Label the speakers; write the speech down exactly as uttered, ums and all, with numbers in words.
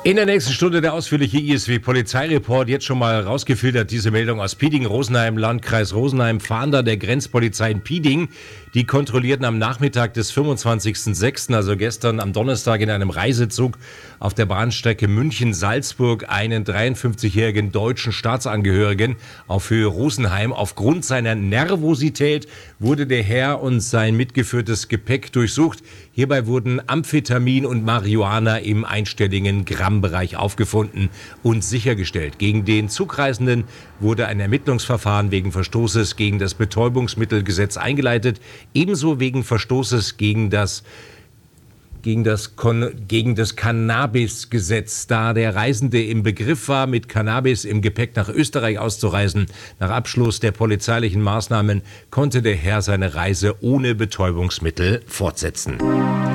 Speaker 1: In der nächsten Stunde der ausführliche I S W-Polizeireport. Jetzt schon mal rausgefiltert diese Meldung aus Pieding, Rosenheim, Landkreis Rosenheim. Fahnder der Grenzpolizei in Pieding, die kontrollierten am Nachmittag des fünfundzwanzigsten sechsten, also gestern am Donnerstag, in einem Reisezug auf der Bahnstrecke München-Salzburg einen dreiundfünfzigjährigen deutschen Staatsangehörigen auf Höhe Rosenheim. Aufgrund seiner Nervosität wurde der Herr und sein mitgeführtes Gepäck durchsucht. Hierbei wurden Amphetamin und Marihuana im einstelligen Grammbereich aufgefunden und sichergestellt. Gegen den Zugreisenden wurde ein Ermittlungsverfahren wegen Verstoßes gegen das Betäubungsmittelgesetz eingeleitet, ebenso wegen Verstoßes gegen das gegen das, Kon- gegen das Cannabis-Gesetz, da der Reisende im Begriff war, mit Cannabis im Gepäck nach Österreich auszureisen. Nach Abschluss der polizeilichen Maßnahmen konnte der Herr seine Reise ohne Betäubungsmittel fortsetzen.